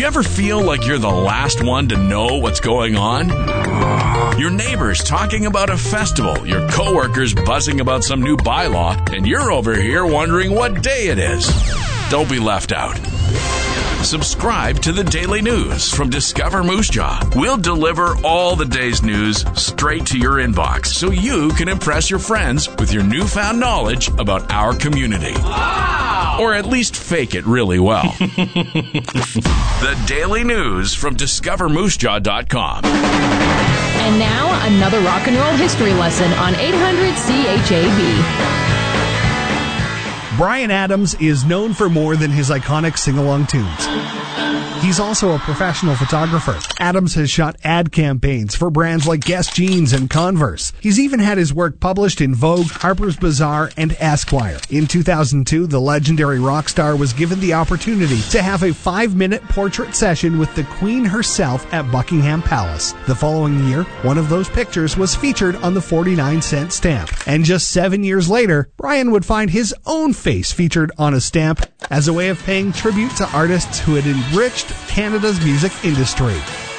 ever feel like you're the last one to know what's going on? Your neighbors talking about a festival, your coworkers buzzing about some new bylaw, and you're over here wondering what day it is. Don't be left out. Subscribe to the Daily News from Discover Moose Jaw. We'll deliver all the day's news straight to your inbox so you can impress your friends with your newfound knowledge about our community. Wow! Or at least fake it really well. The Daily News from DiscoverMooseJaw.com. And now, another rock and roll history lesson on 800 CHAB. Bryan Adams is known for more than his iconic sing-along tunes. He's also a professional photographer. Adams has shot ad campaigns for brands like Guess Jeans and Converse. He's even had his work published in Vogue, Harper's Bazaar, and Esquire. In 2002, the legendary rock star was given the opportunity to have a 5-minute portrait session with the Queen herself at Buckingham Palace. The following year, one of those pictures was featured on the 49-cent stamp. And just 7 years later, Bryan would find his own face featured on a stamp as a way of paying tribute to artists who had enriched Canada's music industry.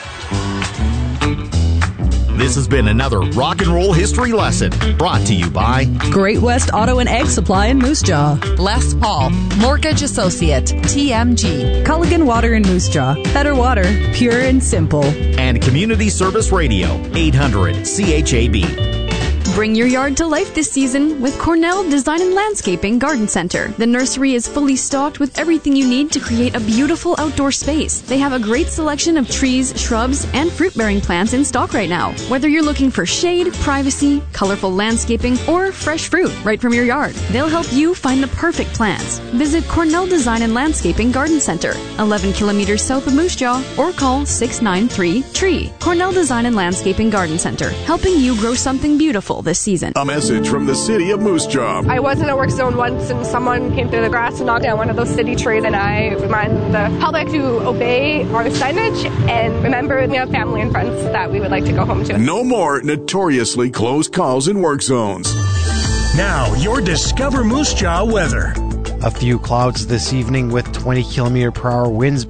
This has been another Rock and Roll History Lesson brought to you by Great West Auto and Egg Supply in Moose Jaw, Les Paul, Mortgage Associate, TMG, Culligan Water in Moose Jaw, better water, pure and simple, and Community Service Radio, 800 CHAB. Bring your yard to life this season with Cornell Design and Landscaping Garden Center. The nursery is fully stocked with everything you need to create a beautiful outdoor space. They have a great selection of trees, shrubs, and fruit-bearing plants in stock right now. Whether you're looking for shade, privacy, colorful landscaping, or fresh fruit right from your yard, they'll help you find the perfect plants. Visit Cornell Design and Landscaping Garden Center, 11 kilometers south of Moose Jaw, or call 693-TREE. Cornell Design and Landscaping Garden Center, helping you grow something beautiful this season. A message from the city of Moose Jaw. I was in a work zone once and someone came through the grass and knocked down one of those city trees, and I remind the public to obey our signage and remember we have family and friends that we would like to go home to. No more notoriously close calls in work zones. Now, your Discover Moose Jaw weather. A few clouds this evening with 20 km/h winds.